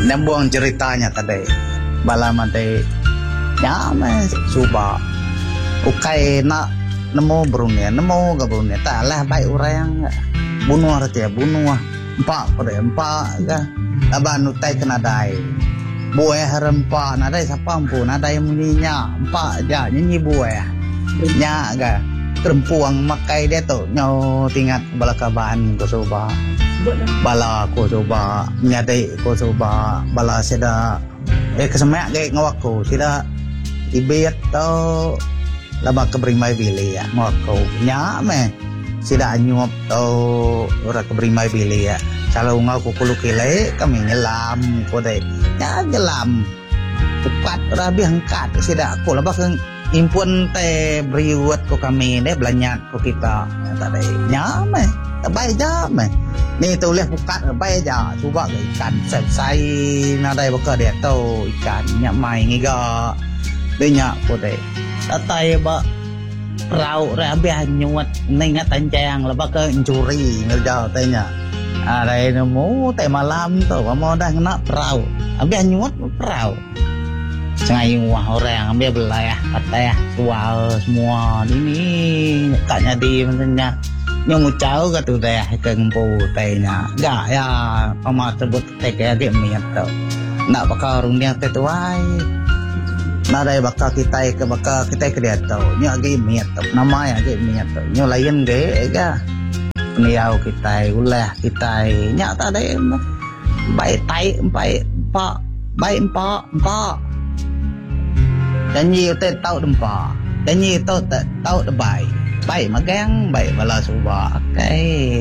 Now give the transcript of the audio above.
Nyambung ceritanya tadi bala mate nyame suba ukai nak nemu Brunei nemu ke Brunei tak lah baik orang bunuh artinya bunuh empat pada empat ke abang nutai kena dai buaya harempa nadai siapa pun nadai munyinya empat aja nyanyi buaya nya ke kerempuang makai dia tu nyo tingat bala kaban ko suba bala ko suba nyadai ko suba bala seda kesemak ke ngawako sida ibet tau laba kebrimai bili ya ngawako nya me sida anyuap tau ora kebrimai bili ya kalau ngaku kulukile kami nyelam ko dai nya nyelam cepat rabi hangkat sida aku laba ke impun teh beriwat ko kami deh belanyat ko kita tadi nya me baik aja me ni tulis bukat baik aja coba ke ikan sai nadai baka dia tau ikan nya mai ngiga dia nya ko deh tatai ba rau rabi nyuat ningat tanjang laba ke curi ngerjau tanya ada nemu teh malam tu mau dah kena perahu habis nyuat perahu sengai wah orang ambil belah ya kata ya semua ini katanya di maksudnya nyucau ke tu teh ke ngempu tehnya enggak ya pama sebut teh kayak dia miat tau nak bakal rung dia teh tuai nadai bakal kita ke dia tau nyo agi miat tau nama ya agi miat tau nyo lain ge ga peniau kita ulah kita nya tak ada baik tai baik pak baik empak dan nhiều tên tao đừng bỏ dan nhiều tao tao được bài bài mà gắng bài và là số bỏ cái